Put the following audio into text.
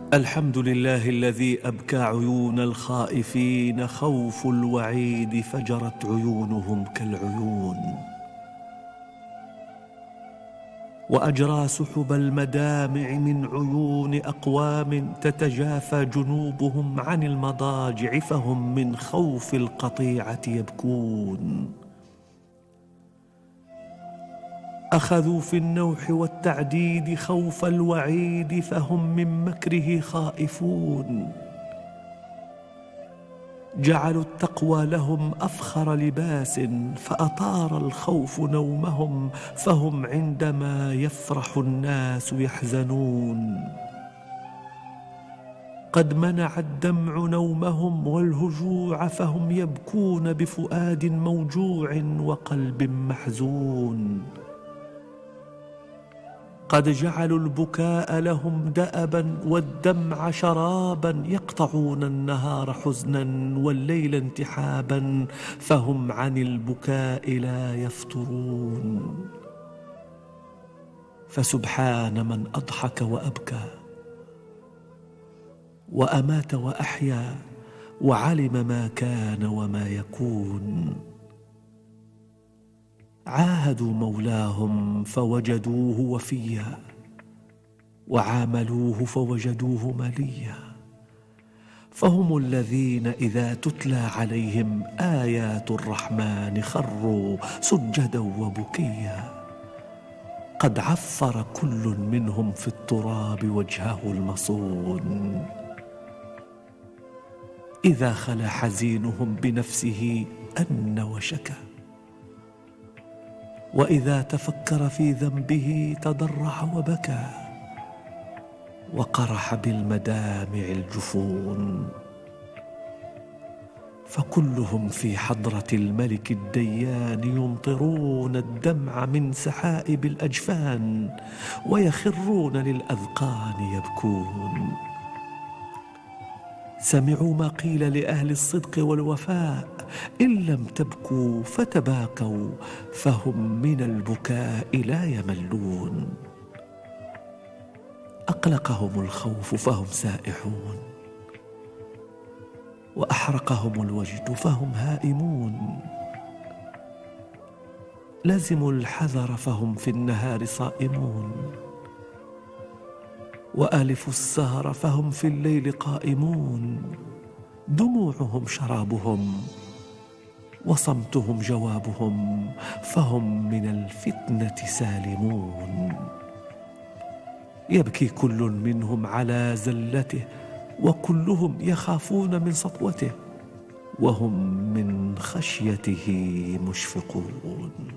الحمد لله الذي أبكى عيون الخائفين خوف الوعيد فجرت عيونهم كالعيون، وأجرى سحب المدامع من عيون أقوام تتجافى جنوبهم عن المضاجع فهم من خوف القطيعة يبكون. أخذوا في النوح والتعديد خوف الوعيد فهم من مكره خائفون. جعلوا التقوى لهم أفخر لباس فأطار الخوف نومهم فهم عندما يفرح الناس يحزنون. قد منع الدمع نومهم والهجوع فهم يبكون بفؤاد موجوع وقلب محزون. قد جعلوا البكاء لهم دأبا والدمع شرابا يقطعون النهار حزنا والليل انتحابا فهم عن البكاء لا يفطرون. فسبحان من أضحك وأبكى وأمات وأحيا وعلم ما كان وما يكون. عاهدوا مولاهم فوجدوه وفيا وعاملوه فوجدوه مليا. فهم الذين إذا تتلى عليهم آيات الرحمن خروا سجدا وبكيا. قد عفر كل منهم في التراب وجهه المصون. إذا خلا حزينهم بنفسه أن وشكى، وإذا تفكر في ذنبه تضرع وبكى وقرح بالمدامع الجفون. فكلهم في حضرة الملك الديان يمطرون الدمع من سحائب الأجفان ويخرون للأذقان يبكون. سمعوا ما قيل لأهل الصدق والوفاء إن لم تبكوا فتباكوا فهم من البكاء لا يملون. أقلقهم الخوف فهم سائحون وأحرقهم الوجد فهم هائمون. لزموا الحذر فهم في النهار صائمون وألفوا السهر فهم في الليل قائمون. دموعهم شرابهم وصمتهم جوابهم فهم من الفتنة سالمون. يبكي كل منهم على زلته وكلهم يخافون من سطوته وهم من خشيته مشفقون.